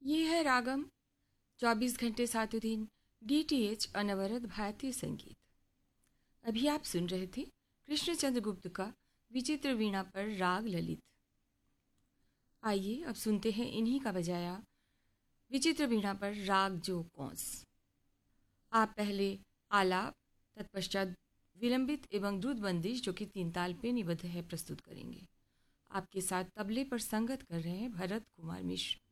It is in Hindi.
ये है रागम 24 घंटे सातों दिन डीटीएच अनवरत भारतीय संगीत। अभी आप सुन रहे थे कृष्णचंद्र गुप्त का विचित्र वीणा पर राग ललित। आइए अब सुनते हैं इन्हीं का बजाया विचित्र वीणा पर राग जो कौंस। आप पहले आलाप, तत्पश्चात विलंबित एवं द्रुत बंदिश जो कि 3 ताल पे निबद्ध है प्रस्तुत करेंगे। आपके साथ तबले पर संगत कर रहे हैं भरत कुमार मिश्र।